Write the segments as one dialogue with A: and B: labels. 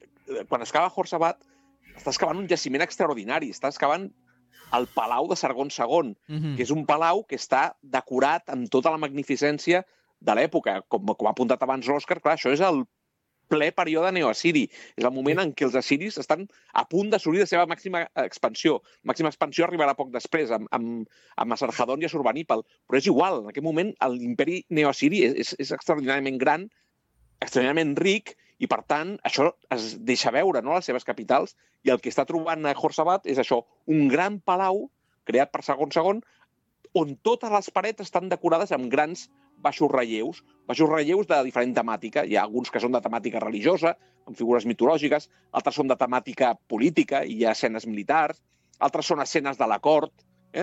A: quan excava Horsabat, està excavant un jaciment extraordinari, està excavant el Palau de Sargon II, que és un palau que està decorat amb tota la magnificència de l'època. Com ha apuntat abans l'Òscar, clar, això és el ple període neoassiri. És el moment en què els assiris estan a punt d'assolir la seva màxima expansió. La màxima expansió arribarà poc després, amb Asarhadon i Assurbanipal. Però és igual, en aquest moment l'imperi neoassiri és extraordinàriament gran, extraordinàriament ric, i per tant això es deixa veure, no?, les seves capitals, i el que està trobant a Horsabat és això, un gran palau creat per Sargon II, on totes les parets estan decorades amb grans baixos relleus de diferent temàtica. Hi ha alguns que són de temàtica religiosa, amb figures mitològiques, altres són de temàtica política, i hi ha escenes militars, altres són escenes de la cort,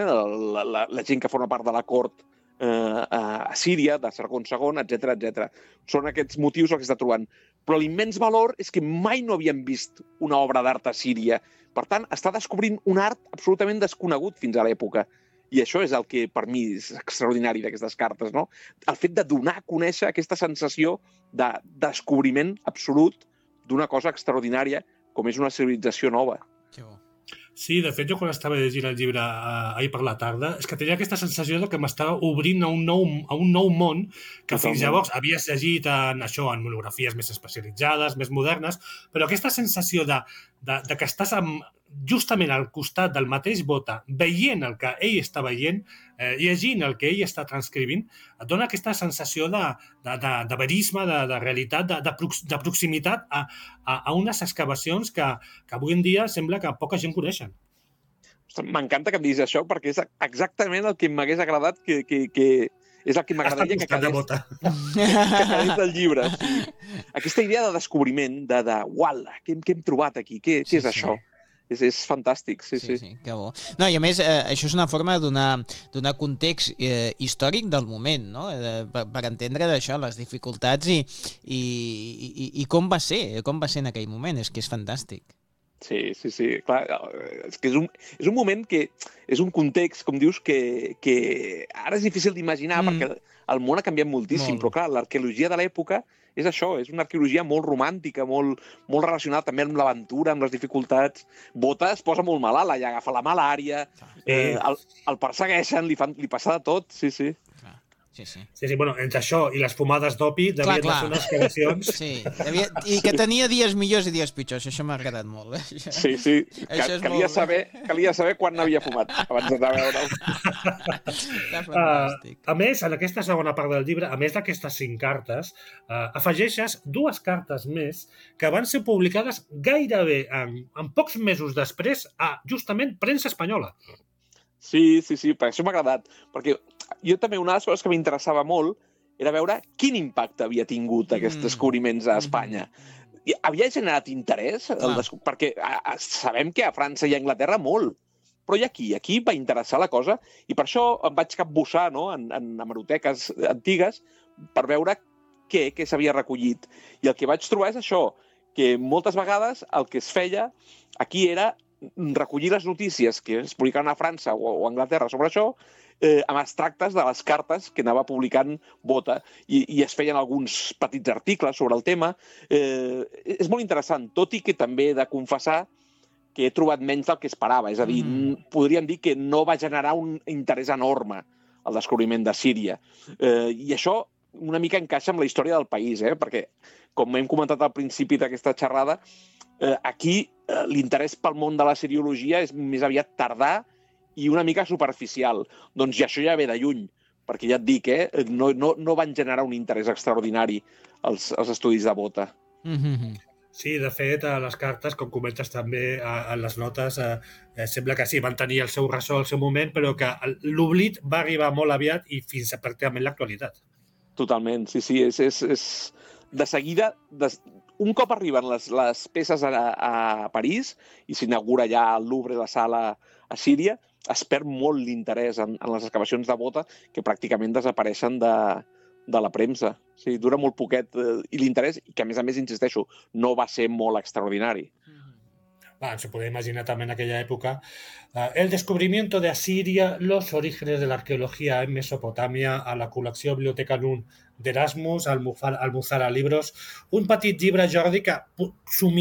A: la gent que forma part de la cort a Síria, de Sargon II, etc. Són aquests motius els que està trobant. Però l'immens valor és que mai no havíem vist una obra d'art a Síria. Per tant, està descobrint un art absolutament desconegut fins a l'època. I això és el que, per mi, és extraordinari d'aquestes cartes, no? El fet de donar a conèixer aquesta sensació de descobriment absolut d'una cosa extraordinària com és una civilització nova.
B: Que bo.
C: Sí, de fet, jo quan estava llegint el llibre ahir per la tarda, és que tenia aquesta sensació de que m'estava obrint a un nou món que fins llavors havies llegit en monografies més especialitzades, més modernes, però aquesta sensació de que estàs justament al costat del mateix Botha, veient el que ell està veient, llegint el que ell està transcrivint, et dona aquesta sensació de verisme, de realitat, de proximitat a unes excavacions que avui en dia sembla que poca gent coneixen.
A: M'encanta que em diguis això, perquè és exactament el que m'hagués agradat que és el que m'agradaria que quedés del llibre. Sí. Aquesta idea de descobriment, uala, què hem trobat aquí? Què és això? És fantàstic, sí.
B: Que bo. No, i a més, això és una forma de donar context històric del moment, no? Per entendre d'això, les dificultats i com va ser en aquell moment. És que és fantàstic.
A: Sí, clar. És que és un moment que és un context, com dius, que ara és difícil d'imaginar perquè el món ha canviat moltíssim, però clar, l'arqueologia de l'època és això, és una arqueologia molt romàntica, molt relacionada també amb l'aventura, amb les dificultats. Botha es posa molt malalt, allà agafa la malària, el persegueixen, li passa de tot, sí.
C: Sí, bueno, entre això i les fumades d'opi devien de fer unes excavacions.
B: Sí, i que tenia dies millors i dies pitjors, això m'ha agradat molt.
A: Sí, calia saber quan n'havia fumat abans d'anar a veure'l.
C: A més, en aquesta segona part del llibre, a més d'aquestes 5 cartes, afegeixes 2 cartes més que van ser publicades gairebé en pocs mesos després a, justament, premsa espanyola.
A: Sí, per això m'ha agradat, perquè jo també una de les coses que m'interessava molt era veure quin impacte havia tingut aquests descobriments a Espanya. Havia generat interès, perquè sabem que a França i a Anglaterra molt, però i aquí va interessar la cosa, i per això em vaig capbussar, no?, en hemeroteques antigues per veure què s'havia recollit. I el que vaig trobar és això, que moltes vegades el que es feia aquí era recollir les notícies que es publicaven a França o a Anglaterra sobre això amb extractes de les cartes que anava publicant Botha i es feien alguns petits articles sobre el tema. És molt interessant, tot i que també he de confessar que he trobat menys del que esperava. És a dir, podríem dir que no va generar un interès enorme el descobriment de Síria. I això una mica encaixa amb la història del país, perquè, com hem comentat al principi d'aquesta xerrada, aquí l'interès pel món de la siriologia és més aviat tardà i una mica superficial. Doncs això ja ve de lluny, perquè ja et dic, no van generar un interès extraordinari els estudis de Botha.
C: Sí, de fet, a les cartes, com comentes també a les notes, sembla que sí, van tenir el seu ressò al seu moment, però que l'oblit va arribar molt aviat i fins a pràcticament l'actualitat.
A: Totalment, sí, és de seguida, un cop arriben les peces a París i s'inaugura ja el Louvre, la sala a Síria, es perd molt l'interès en les excavacions de Botha, que pràcticament desapareixen de la premsa. Sí, dura molt poquet i l'interès, que a més, insisteixo, no va ser molt extraordinari.
C: Se puede imaginar también en aquella época. El descubrimiento de Asiria, los orígenes de la arqueología en Mesopotamia, a la col·lecció Biblioteca Nun d'Erasmus, Almuzara Libros, un petit llibre, Jordi, que